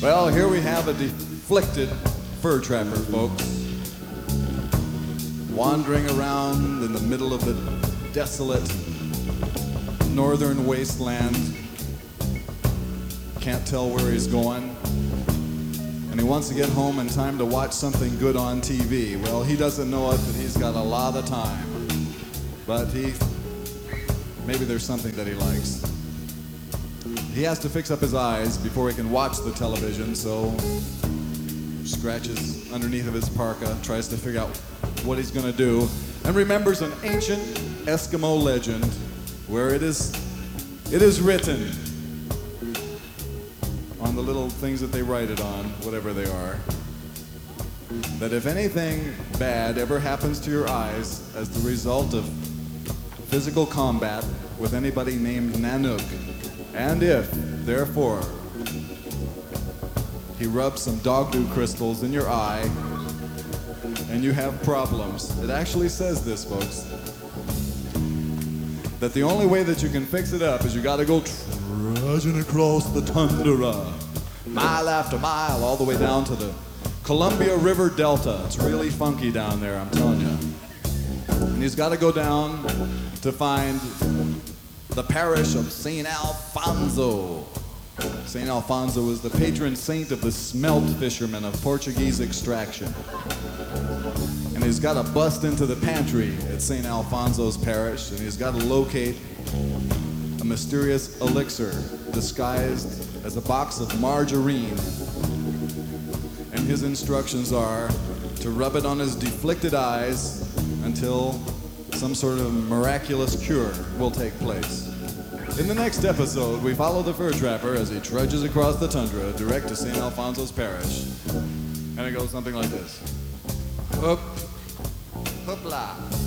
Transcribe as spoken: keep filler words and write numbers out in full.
Well, here we have a deflected fur trapper, folks. Wandering around in the middle of the desolate northern wasteland. Can't tell where he's going. And he wants to get home in time to watch something good on T V. Well, he doesn't know it, but he's got a lot of time. But he, maybe there's something that he likes. He has to fix up his eyes before he can watch the television, so scratches underneath of his parka, tries to figure out what he's gonna do, and remembers an ancient Eskimo legend where it is, it is written on the little things that they write it on, whatever they are, that if anything bad ever happens to your eyes as the result of physical combat with anybody named Nanook, and if, therefore, he rubs some dogdu crystals in your eye and you have problems, it actually says this, folks, that the only way that you can fix it up is you gotta go trudging across the tundra, mile after mile, all the way down to the Columbia River Delta. It's really funky down there, I'm telling you. And he's gotta go down to find the parish of Saint Alfonso. Saint Alfonso is the patron saint of the smelt fishermen of Portuguese extraction. And he's got to bust into the pantry at Saint Alfonso's parish, and he's got to locate a mysterious elixir disguised as a box of margarine. And his instructions are to rub it on his deflected eyes until some sort of miraculous cure will take place. In the next episode, we follow the fur trapper as he trudges across the tundra direct to Saint Alfonso's parish. And it goes something like this. Hoop, hoopla.